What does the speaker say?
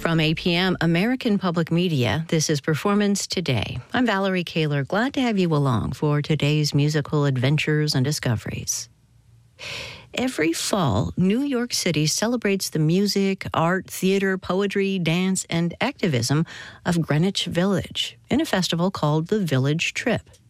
From APM, American Public Media, this is Performance Today. I'm Valerie Kaler, glad to have you along for today's musical adventures and discoveries. Every fall, New York City celebrates the music, art, theater, poetry, dance, and activism of Greenwich Village in a festival called the Village Trip.